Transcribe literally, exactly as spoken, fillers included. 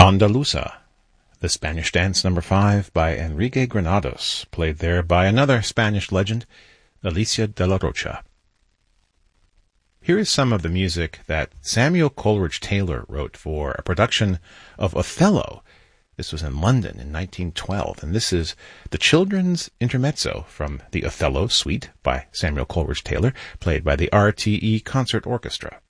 Rondalusa, the Spanish Dance number five by Enrique Granados, played there by another Spanish legend, Alicia de la Rocha. Here is some of the music that Samuel Coleridge Taylor wrote for a production of Othello. This was in London in nineteen twelve, and this is the children's intermezzo from the Othello Suite by Samuel Coleridge Taylor, played by the R T E Concert Orchestra.